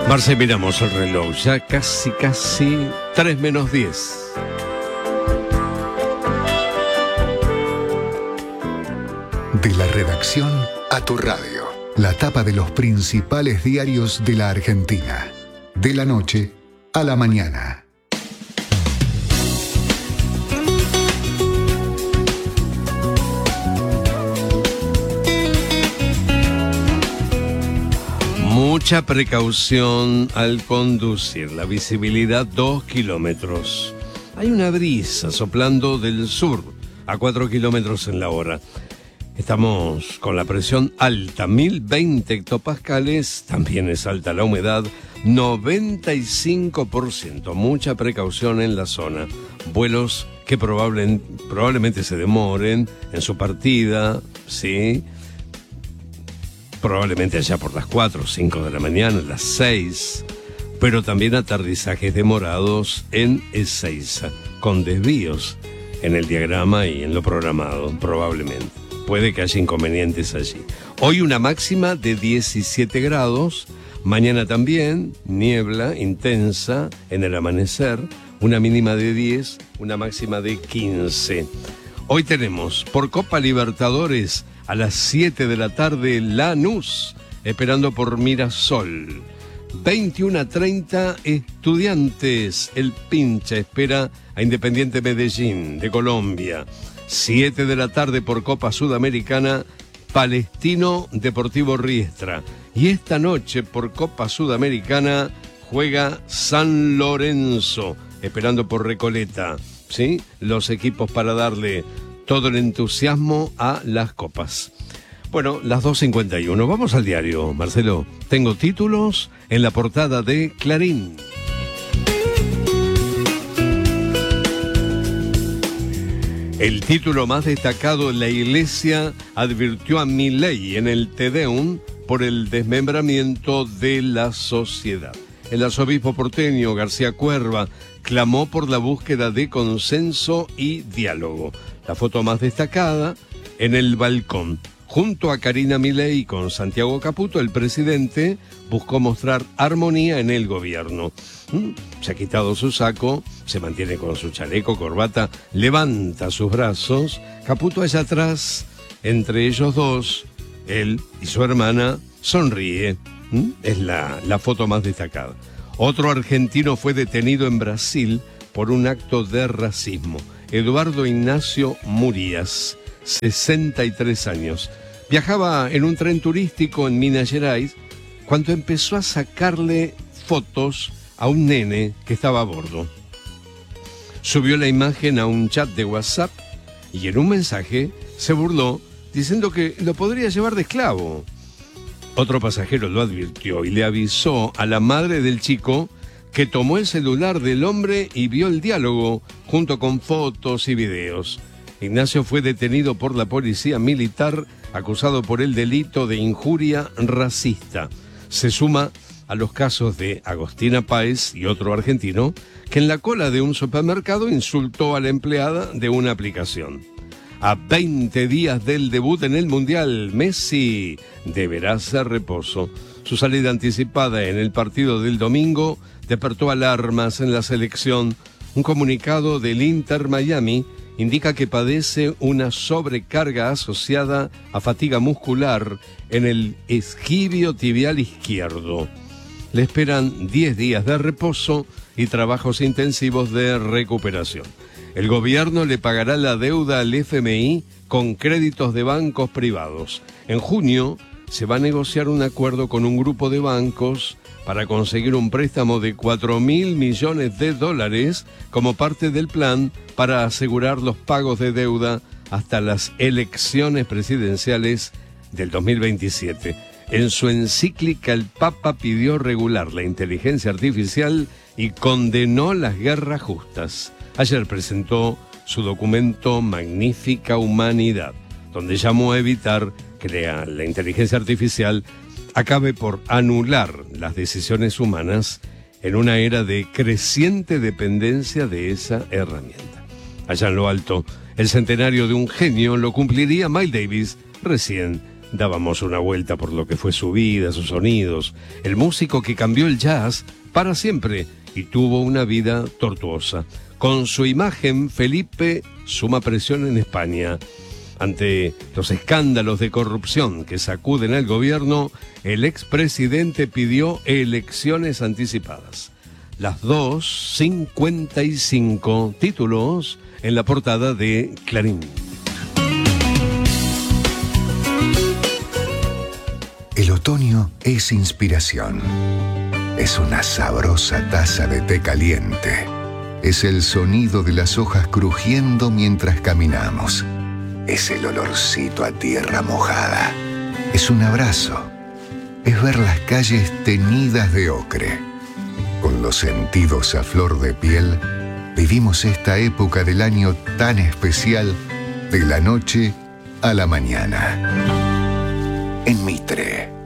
Marce, miramos el reloj, ya casi 3 menos 10. De la redacción a tu radio, la tapa de los principales diarios de la Argentina. De la noche a la mañana. Mucha precaución al conducir, la visibilidad 2 kilómetros. Hay una brisa soplando del sur a 4 kilómetros en la hora. Estamos con la presión alta, 1020 hectopascales, también es alta la humedad, 95%. Mucha precaución en la zona. Vuelos que probablemente se demoren en su partida, ¿sí? Probablemente allá por las 4 o 5 de la mañana, las 6, pero también aterrizajes demorados en Ezeiza, con desvíos en el diagrama y en lo programado, probablemente. Puede que haya inconvenientes allí. Hoy una máxima de 17 grados, mañana también, niebla intensa en el amanecer, una mínima de 10, una máxima de 15. Hoy tenemos por Copa Libertadores a las 7 de la tarde Lanús, esperando por Mirasol. 21:30 Estudiantes, el Pincha espera a Independiente Medellín de Colombia. 7 de la tarde por Copa Sudamericana, Palestino Deportivo Riestra. Y esta noche por Copa Sudamericana juega San Lorenzo, esperando por Recoleta, ¿sí? Los equipos para darle todo el entusiasmo a las copas. Bueno, las 2:51. Vamos al diario, Marcelo. Tengo títulos en la portada de Clarín. El título más destacado: la Iglesia advirtió a Milei en el Te Deum por el desmembramiento de la sociedad. El arzobispo porteño García Cuerva clamó por la búsqueda de consenso y diálogo. La foto más destacada: en el balcón. Junto a Karina Milei y con Santiago Caputo, el presidente buscó mostrar armonía en el gobierno. Se ha quitado su saco, se mantiene con su chaleco, corbata, levanta sus brazos. Caputo allá atrás, entre ellos dos, él y su hermana, sonríe. Es la foto más destacada. Otro argentino fue detenido en Brasil por un acto de racismo. Eduardo Ignacio Murías, 63 años. Viajaba en un tren turístico en Minas Gerais cuando empezó a sacarle fotos a un nene que estaba a bordo. Subió la imagen a un chat de WhatsApp y en un mensaje se burló diciendo que lo podría llevar de esclavo. Otro pasajero lo advirtió y le avisó a la madre del chico que tomó el celular del hombre y vio el diálogo junto con fotos y videos. Ignacio fue detenido por la policía militar acusado por el delito de injuria racista. Se suma a los casos de Agostina Páez y otro argentino que en la cola de un supermercado insultó a la empleada de una aplicación. A 20 días del debut en el Mundial, Messi deberá hacer reposo. Su salida anticipada en el partido del domingo despertó alarmas en la selección. Un comunicado del Inter Miami indica que padece una sobrecarga asociada a fatiga muscular en el isquio tibial izquierdo. Le esperan 10 días de reposo y trabajos intensivos de recuperación. El gobierno le pagará la deuda al FMI con créditos de bancos privados. En junio se va a negociar un acuerdo con un grupo de bancos para conseguir un préstamo de $4.000 millones como parte del plan para asegurar los pagos de deuda hasta las elecciones presidenciales del 2027. En su encíclica, el Papa pidió regular la inteligencia artificial y condenó las guerras justas. Ayer presentó su documento Magnífica Humanidad, donde llamó a evitar que la inteligencia artificial acabe por anular las decisiones humanas en una era de creciente dependencia de esa herramienta. Allá en lo alto, el centenario de un genio lo cumpliría Miles Davis recién dábamos una vuelta por lo que fue su vida, sus sonidos, el músico que cambió el jazz para siempre y tuvo una vida tortuosa. Con su imagen, Felipe suma presión en España. Ante los escándalos de corrupción que sacuden al gobierno, el expresidente pidió elecciones anticipadas. Las 2:55, títulos en la portada de Clarín. El otoño es inspiración. Es una sabrosa taza de té caliente. Es el sonido de las hojas crujiendo mientras caminamos. Es el olorcito a tierra mojada. Es un abrazo. Es ver las calles teñidas de ocre. Con los sentidos a flor de piel, vivimos esta época del año tan especial, de la noche a la mañana. En Mitre.